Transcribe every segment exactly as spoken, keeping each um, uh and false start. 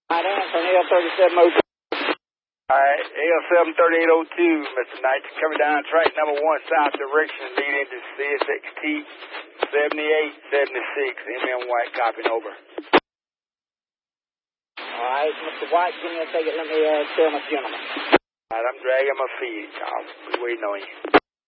All right, answer L thirty-seven oh two. All right, L seven thirty-eight oh two, Mister Knight, coming down track number one, south direction, leading to C S X T seventy-eight seventy-six. M M White, copying over. All right, Mister White, give me a second. Let me uh, tell my gentleman. All right, I'm dragging my feet. I'll be waiting on you.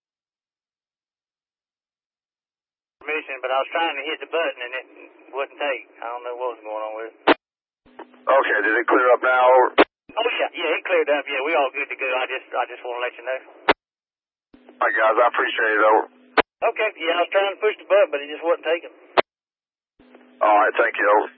Permission, but I was trying to hit the button and it wouldn't take. I don't know what was going on with it. Okay, did it clear up now? Oh, yeah, yeah, it cleared up. Yeah, we all good to go. I just I just want to let you know. All right, guys, I appreciate it, over. Okay, yeah, I was trying to push the button, but it just wasn't taking. All right, thank you, over.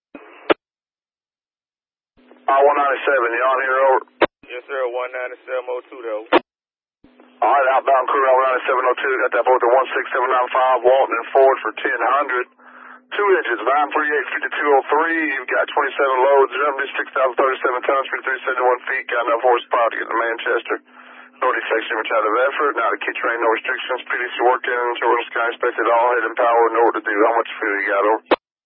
R one ninety-seven, you on here, over? Yes, sir, one ninety-seven oh two, though. All right, outbound crew, R one ninety-seven oh two, got that boat to one six seven nine five, Walton and Ford for ten hundred. Two engines, nine three eight fifty-two oh three, you've got twenty-seven loads, six thousand thirty-seven tons, fifty-three seventy-one feet, got enough horsepower to get to Manchester. No defects, every type of effort, now the key train, no restrictions, P D C working, terminal sky inspected, all head and power, know what to do. How much fuel you got, over?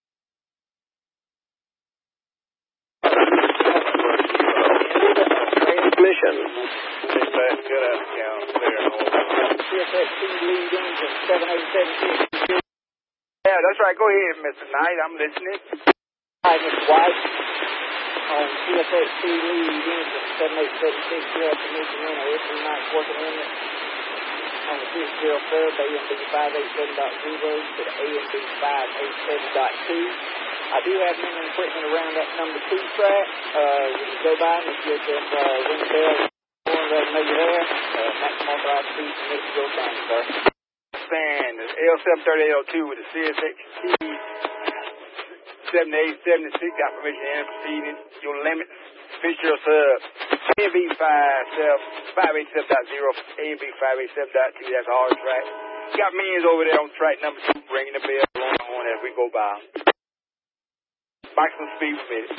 Mission. Good out of count, clear and over. C S X T lead engine seven eight seven six. Yeah, that's right. Go ahead, Mister Knight. I'm listening. All right, Mister White. On C S X T lead engine seven eight seven six, you have permission in a F three Knight working in it. On the fifth zero third, A M B five eight seven point zero to the A M B five eight seven point two. I do have minimum equipment around that number two track. Uh, when you go by and if you just uh, ring the bell, let them know you're there. Uh, maximum authorized speed permits to go down, sir. Stand L seven thirty-eight oh two with the C S X T seventy-eight seventy-six, got permission to enter proceeding. Your limits, Fisher sub, A M B five eight seven point zero, A M B five eight seven point two, that's a hard track. Got millions over there on track number two, ringing the bell along the horn as we go by. Maximum speed permitted.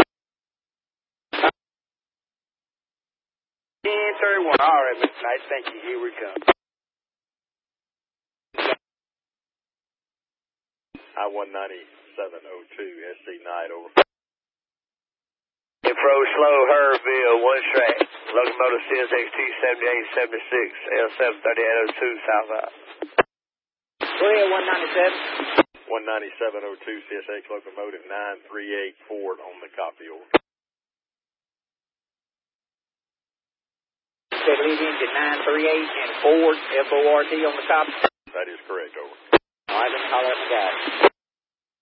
ten thirty-one, all right, Mister Knight, thank you, here we come. I one ninety-seven oh two, S C Knight, over. Infro slow, Herville, one track. Locomotive C S X T seventy-eight seventy-six, L seven thirty-eight oh two, southbound. Go ahead, one ninety-seven. one ninety-seven oh two, C S X locomotive nine three eight Ford on the copy, over. Said lead engine nine three eight and Ford, F O R D on the top. That is correct, over. All right, let me holler at my guys.